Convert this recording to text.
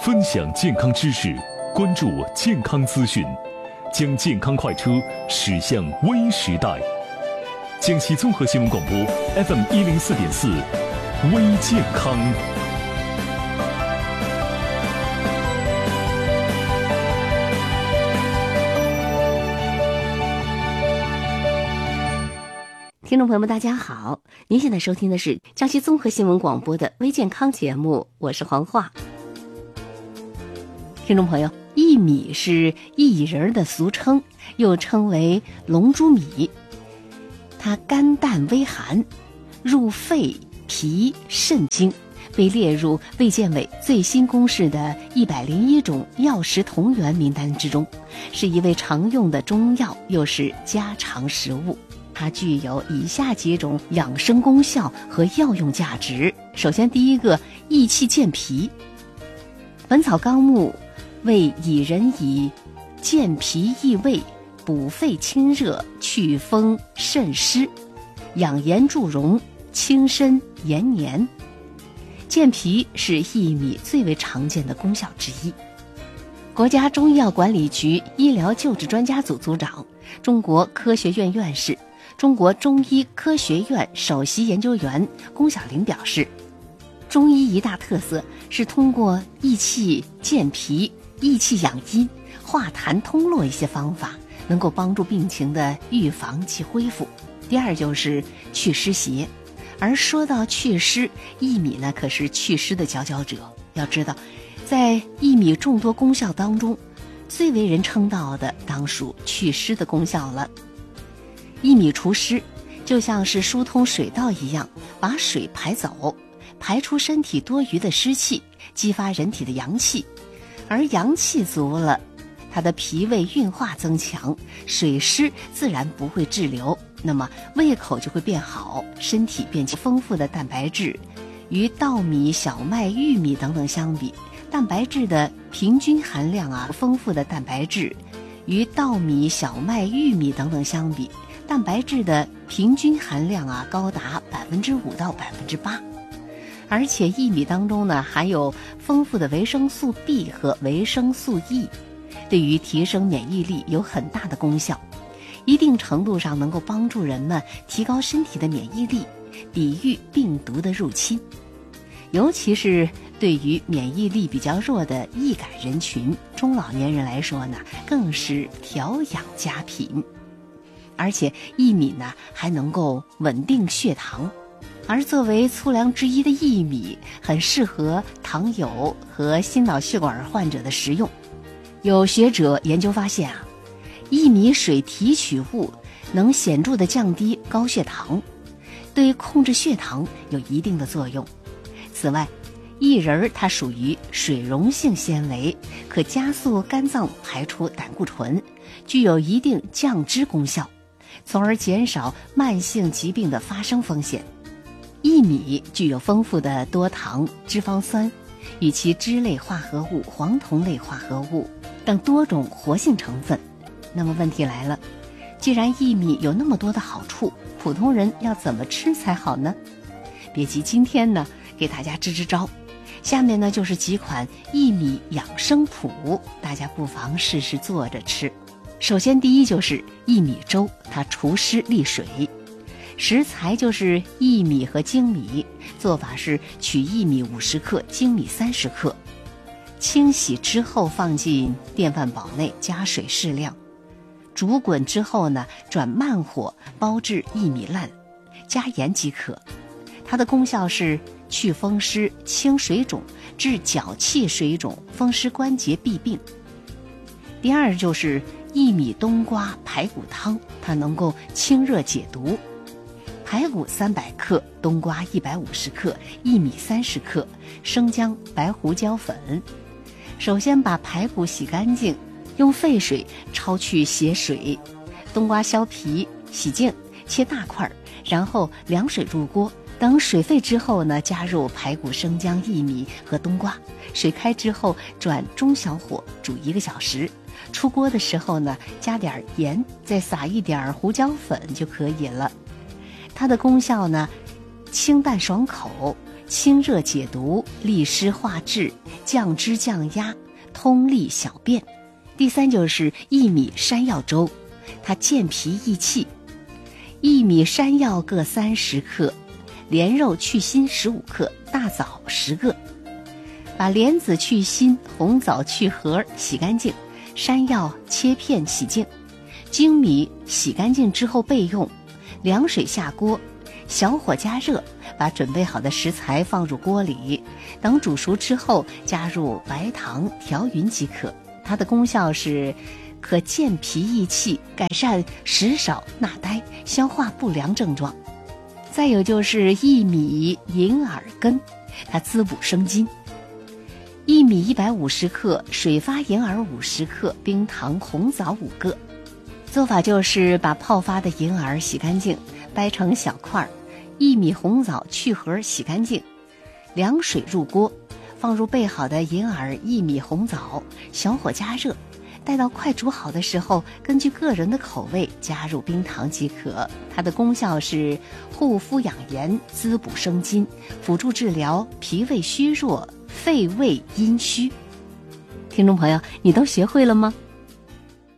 分享健康知识，关注健康资讯，将健康快车驶向微时代。江西综合新闻广播 FM 104.4，微健康。 听众朋友们，大家好！您现在收听的是江西综合新闻广播的微健康节目，我是黄华。听众朋友，薏米是薏仁的俗称，又称为龙珠米。它甘淡微寒，入肺、脾、肾经，被列入卫健委最新公示的101种药食同源名单之中，是一味常用的中药，又是家常食物。它具有以下几种养生功效和药用价值。首先，第一个，益气健脾。本草纲目为以人以健脾益胃、补肺清热、祛风渗湿、养颜助荣、清身延年。健脾是薏米最为常见的功效之一。国家中医药管理局医疗救治专家组组长、中国科学院院士、中国中医科学院首席研究员龚晓林表示，中医一大特色是通过益气健脾、益气养阴、化痰通络一些方法，能够帮助病情的预防及恢复。第二就是祛湿邪，而说到祛湿，薏米呢可是祛湿的佼佼者。要知道，在薏米众多功效当中，最为人称道的当属祛湿的功效了。薏米除湿，就像是疏通水道一样，把水排走，排出身体多余的湿气，激发人体的阳气。而阳气足了，它的脾胃运化增强，水湿自然不会滞留，那么胃口就会变好，身体变强。丰富的蛋白质，与稻米、小麦、玉米等等相比，蛋白质的平均含量丰富的蛋白质与稻米、小麦、玉米等等相比，蛋白质的平均含量高达5%到8%，而且薏米当中呢含有丰富的维生素 B 和维生素 E， 对于提升免疫力有很大的功效，一定程度上能够帮助人们提高身体的免疫力，抵御病毒的入侵。尤其是对于免疫力比较弱的易感人群、中老年人来说呢，更是调养佳品。而且薏米呢还能够稳定血糖，而作为粗粮之一的薏米很适合糖友和心脑血管患者的食用。有学者研究发现薏米水提取物能显著地降低高血糖，对控制血糖有一定的作用。此外，薏仁它属于水溶性纤维，可加速肝脏排出胆固醇，具有一定降脂功效，从而减少慢性疾病的发生风险。薏米具有丰富的多糖、脂肪酸与其脂类化合物、黄酮类化合物等多种活性成分。那么问题来了，既然薏米有那么多的好处，普通人要怎么吃才好呢？别急，今天呢给大家支支招。下面呢就是几款薏米养生谱，大家不妨试试做着吃。首先第一就是薏米粥，它除湿利水。食材就是薏米和粳米，做法是取薏米50克，粳米30克，清洗之后放进电饭煲内，加水适量，煮滚之后呢，转慢火煲至薏米烂，加盐即可。它的功效是祛风湿、清水肿、治脚气水肿、风湿关节痹病。第二就是薏米冬瓜排骨汤，它能够清热解毒。排骨300克，冬瓜150克，薏米30克，生姜、白胡椒粉。首先把排骨洗干净，用沸水焯去血水，冬瓜削皮洗净，切大块，然后凉水入锅。等水沸之后呢，加入排骨、生姜、薏米和冬瓜，水开之后转中小火煮1个小时。出锅的时候呢，加点盐，再撒一点胡椒粉就可以了。它的功效呢，清淡爽口， 清热解毒、利湿化滞、降脂降压、通利小便。第3就是薏米山药粥，它健脾益气。薏米山药各30克，莲肉去心15克，大枣10个。把莲子去心，红枣去核，洗干净，山药切片洗净，粳米洗干净之后备用。凉水下锅，小火加热，把准备好的食材放入锅里，等煮熟之后加入白糖调匀即可。它的功效是可健脾益气，改善食少纳呆、消化不良症状。再有就是薏米银耳根，它滋补生津。薏米150克，水发银耳50克，冰糖红枣5个。做法就是把泡发的银耳洗干净，掰成小块，薏米红枣去核洗干净，凉水入锅，放入备好的银耳、薏米、红枣，小火加热，待到快煮好的时候，根据个人的口味加入冰糖即可。它的功效是护肤养颜、滋补生津，辅助治疗脾胃虚弱、肺胃阴虚。听众朋友，你都学会了吗？